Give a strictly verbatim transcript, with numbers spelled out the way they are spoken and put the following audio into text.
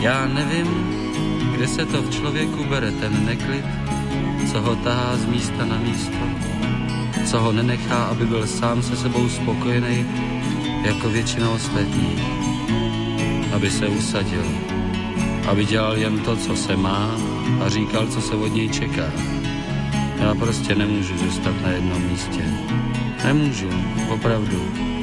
Já nevím, kde se to v člověku bere ten neklid, co ho tahá z místa na místo, co ho nenechá, aby byl sám se sebou spokojený, jako většina ostatních, aby se usadil, aby dělal jen to, co se má a říkal, co se od něj čeká. Já prostě nemůžu zůstat na jednom místě. Nemůžu, opravdu.